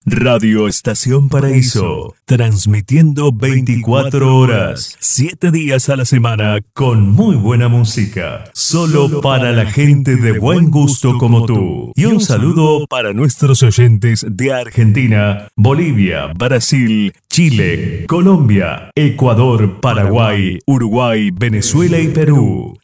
Radio Estación Paraíso, transmitiendo 24 horas, 7 días a la semana, con muy buena música, solo para la gente de buen gusto como tú. Y un saludo para nuestros oyentes de Argentina, Bolivia, Brasil, Chile, Colombia, Ecuador, Paraguay, Uruguay, Venezuela y Perú.